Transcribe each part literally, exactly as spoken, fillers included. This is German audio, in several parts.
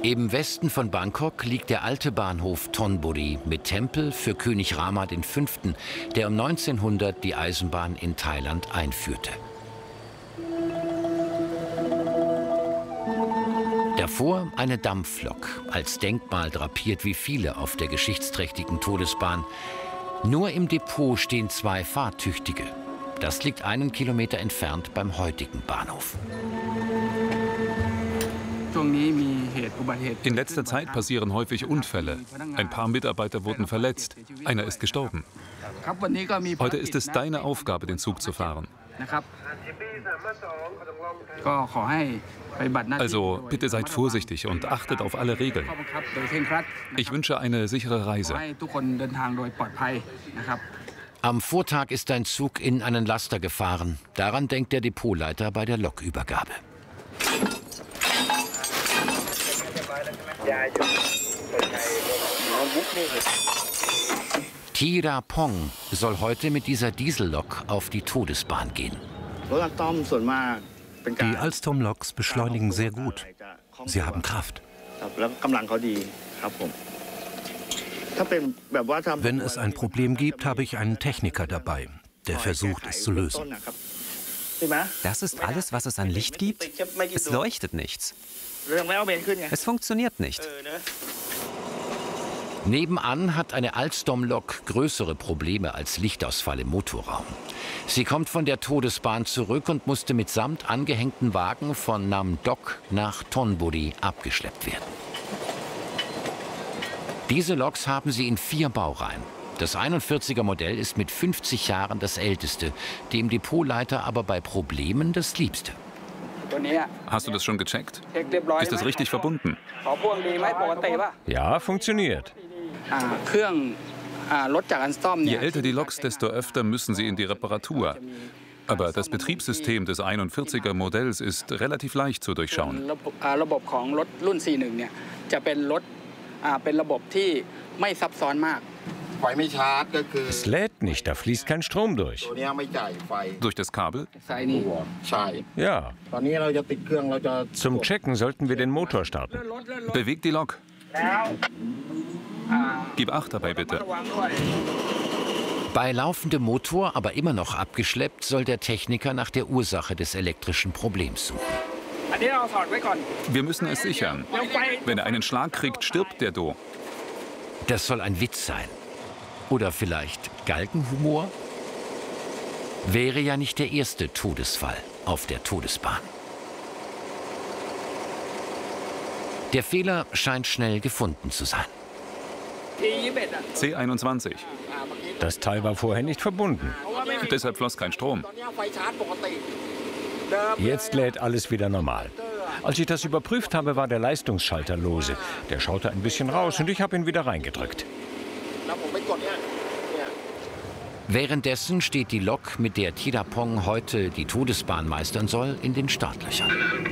Im Westen von Bangkok liegt der alte Bahnhof Thonburi mit Tempel für König Rama der Fünfte., der um neunzehnhundert die Eisenbahn in Thailand einführte. Davor eine Dampflok, als Denkmal drapiert wie viele auf der geschichtsträchtigen Todesbahn. Nur im Depot stehen zwei Fahrtüchtige. Das liegt einen Kilometer entfernt beim heutigen Bahnhof. In letzter Zeit passieren häufig Unfälle. Ein paar Mitarbeiter wurden verletzt. Einer ist gestorben. Heute ist es deine Aufgabe, den Zug zu fahren. Also bitte seid vorsichtig und achtet auf alle Regeln. Ich wünsche eine sichere Reise. Am Vortag ist ein Zug in einen Laster gefahren. Daran denkt der Depotleiter bei der Lokübergabe. Tirapong soll heute mit dieser Diesellok auf die Todesbahn gehen. Die Alstom-Loks beschleunigen sehr gut. Sie haben Kraft. Wenn es ein Problem gibt, habe ich einen Techniker dabei, der versucht, es zu lösen. Das ist alles, was es an Licht gibt? Es leuchtet nichts. Es funktioniert nicht. Nebenan hat eine Alstom-Lok größere Probleme als Lichtausfall im Motorraum. Sie kommt von der Todesbahn zurück und musste mitsamt angehängten Wagen von Nam Dok nach Thonburi abgeschleppt werden. Diese Loks haben sie in vier Baureihen. Das einundvierziger Modell ist mit fünfzig Jahren das älteste, dem Depotleiter aber bei Problemen das liebste. Hast du das schon gecheckt? Ist es richtig verbunden? Ja, funktioniert. Je älter die Loks, desto öfter müssen sie in die Reparatur. Aber das Betriebssystem des einundvierziger Modells ist relativ leicht zu durchschauen. Es lädt nicht, da fließt kein Strom durch. Durch das Kabel? Ja. Zum Checken sollten wir den Motor starten. Bewegt die Lok. Gib Acht dabei, bitte. Bei laufendem Motor, aber immer noch abgeschleppt, soll der Techniker nach der Ursache des elektrischen Problems suchen. Wir müssen es sichern. Wenn er einen Schlag kriegt, stirbt der Do. Das soll ein Witz sein. Oder vielleicht Galgenhumor? Wäre ja nicht der erste Todesfall auf der Todesbahn. Der Fehler scheint schnell gefunden zu sein. C einundzwanzig. Das Teil war vorher nicht verbunden. Deshalb floss kein Strom. Jetzt lädt alles wieder normal. Als ich das überprüft habe, war der Leistungsschalter lose. Der schaute ein bisschen raus und ich habe ihn wieder reingedrückt. Währenddessen steht die Lok, mit der Tirapong heute die Todesbahn meistern soll, in den Startlöchern.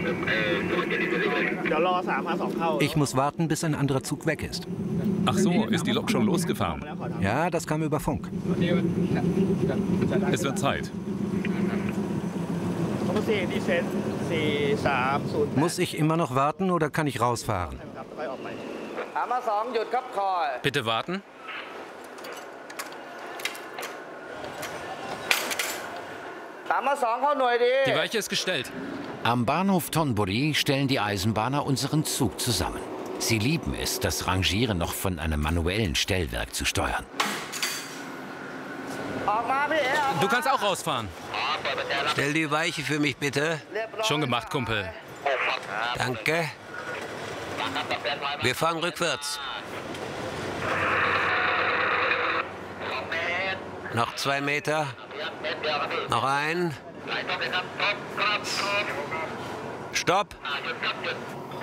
Ich muss warten, bis ein anderer Zug weg ist. Ach so, ist die Lok schon losgefahren? Ja, das kam über Funk. Es wird Zeit. Muss ich immer noch warten oder kann ich rausfahren? Bitte warten. Die Weiche ist gestellt. Am Bahnhof Thonburi stellen die Eisenbahner unseren Zug zusammen. Sie lieben es, das Rangieren noch von einem manuellen Stellwerk zu steuern. Du kannst auch rausfahren. Stell die Weiche für mich, bitte. Schon gemacht, Kumpel. Danke. Wir fahren rückwärts. Noch zwei Meter. Noch ein. Stopp.